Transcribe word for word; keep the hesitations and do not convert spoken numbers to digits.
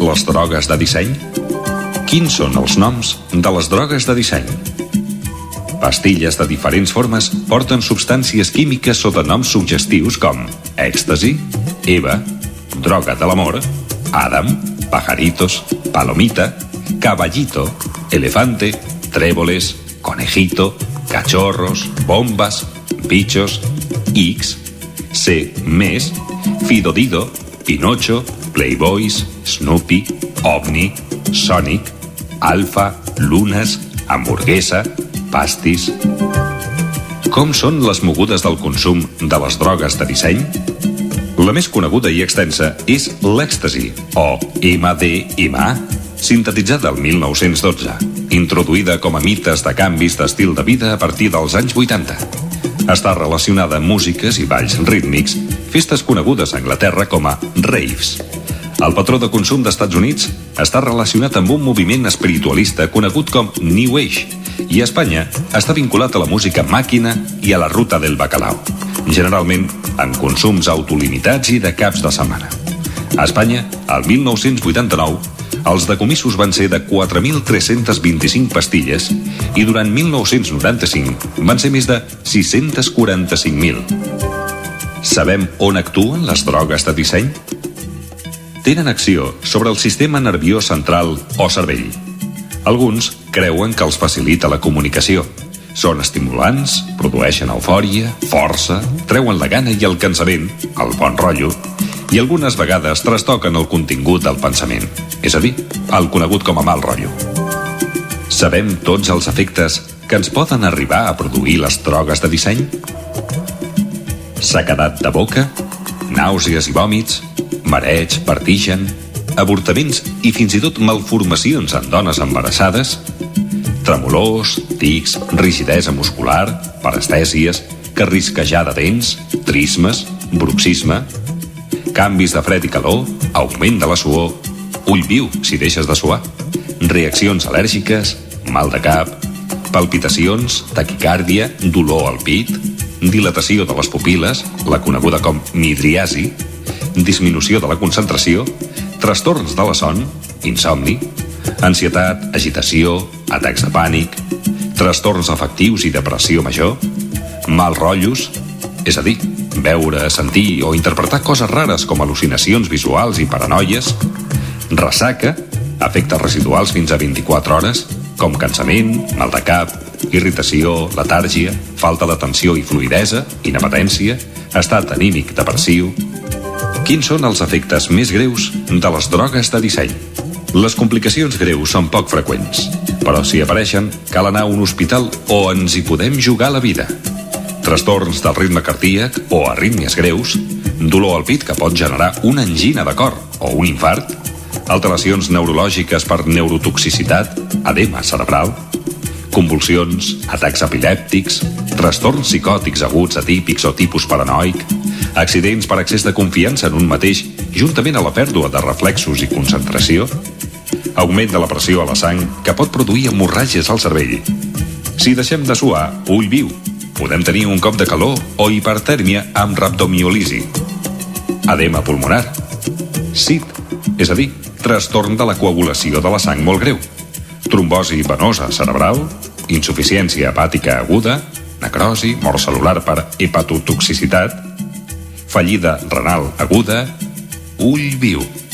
les drogues de disseny? Quins són els noms de les drogues de disseny? Pastilles de diferents formes porten substàncies químiques sota noms suggestius com èxtasi, Eva, droga de l'amor, Adam, pajaritos, palomita, caballito, elefante, tréboles, conejito, cachorros, bombas, bichos, X, C, mes, Fidodido, Pinocho, Playboys, Snoopy, OVNI, Sonic, Alfa, Lunes, hamburguesa, pastis. Com són les mogudes del consum de les drogues de disseny? La més coneguda i extensa és l'èxtasi, o ema de ema a, sintetitzada el mil nou-cents dotze, introduïda com a mites de canvis d'estil de vida a partir dels anys vuitanta. Està relacionada amb músiques i balls rítmics, festes conegudes a Anglaterra com a raves. El patró de consum d'Estats Units està relacionat amb un moviment espiritualista conegut com New Age, i a Espanya està vinculat a la música màquina i a la ruta del bacalao, generalment en consums autolimitats i de caps de setmana. A Espanya, el mil nou-cents vuitanta-nou, els decomissos van ser de quatre mil tres-cents vint-i-cinc pastilles i durant mil nou-cents noranta-cinc van ser més de sis-cents quaranta-cinc mil. Sabem on actuen les drogues de disseny? Tenen acció sobre el sistema nerviós central o cervell. Alguns creuen que els facilita la comunicació. Són estimulants, produeixen eufòria, força, treuen la gana i el cansament, el bon rotllo, i algunes vegades trastoquen el contingut del pensament, és a dir, el conegut com a mal rotllo. Sabem tots els efectes que ens poden arribar a produir les drogues de disseny? Sequedat de boca, nàusees i vòmits, mareig, vertigen, avortaments i fins i tot malformacions en dones embarassades, tremolors, tics, rigidesa muscular, parestèsies, carrisquejar de dents, trismes, bruxisme, canvis de fred i calor, augment de la suor, ull viu si deixes de suar, reaccions al·lèrgiques, mal de cap, palpitacions, taquicàrdia, dolor al pit, dilatació de les pupil·les, la coneguda com midriasi, disminució de la concentració, trastorns de la son, insomni, ansietat, agitació, atacs de pànic, trastorns afectius i depressió major, mal rotllos, és a dir, veure, sentir o interpretar coses rares com al·lucinacions visuals i paranoies, ressaca, efectes residuals fins a vint-i-quatre hores, com cansament, mal de cap, irritació, letàrgia, falta d'atenció i fluïdesa, inapetència, estat anímic depressiu. Quins són els efectes més greus de les drogues de disseny? Les complicacions greus són poc freqüents, però si apareixen, cal anar a un hospital o ens hi podem jugar la vida. Trastorns del ritme cardíac o arrítmies greus, dolor al pit que pot generar una angina de cor o un infart, alteracions neurològiques per neurotoxicitat, edema cerebral, convulsions, atacs epilèptics, trastorns psicòtics aguts atípics o tipus paranoic, accidents per excés de confiança en un mateix juntament a la pèrdua de reflexos i concentració, augment de la pressió a la sang que pot produir hemorràgies al cervell. Si deixem de suar, ull viu, podem tenir un cop de calor o hipertèrmia amb rhabdomiòlisi, edema pulmonar, S I D, és a dir, trastorn de la coagulació de la sang molt greu, trombosi venosa cerebral, insuficiència hepàtica aguda, necrosi, mort cel·lular per hepatotoxicitat, fallida renal aguda, ull viu.